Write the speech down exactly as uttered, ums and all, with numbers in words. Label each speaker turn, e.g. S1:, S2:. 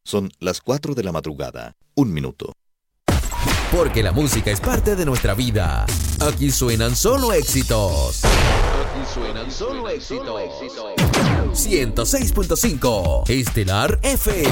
S1: Son las cuatro de la madrugada, un minuto.
S2: Porque la música es parte de nuestra vida. Aquí suenan solo éxitos.
S3: Aquí suenan solo éxitos.
S2: ciento seis punto cinco Estelar F M.